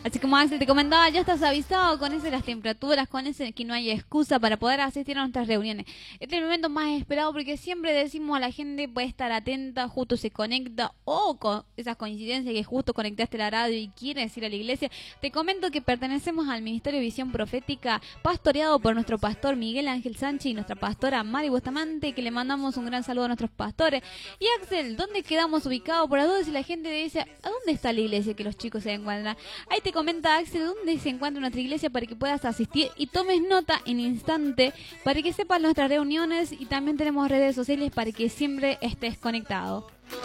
Así como Axel te comentaba, ya estás avisado con ese de las temperaturas, con ese que no hay excusa para poder asistir a nuestras reuniones. Este es el momento más esperado porque siempre decimos a la gente puede estar atenta, justo se conecta o con esas coincidencias que justo conectaste la radio y quieres ir a la iglesia. Te comento que pertenecemos al Ministerio de Visión Profética, pastoreado por nuestro pastor Miguel Ángel Sánchez y nuestra pastora Mari Bustamante, que le mandamos un gran saludo a nuestros pastores. Y Axel, ¿dónde quedamos ubicados? Por las dudas, si la gente dice, ¿a dónde está la iglesia que los chicos se encuentran? Ahí te comenta Axel dónde se encuentra nuestra iglesia para que puedas asistir y tomes nota en instante para que sepas nuestras reuniones, y también tenemos redes sociales para que siempre estés conectado.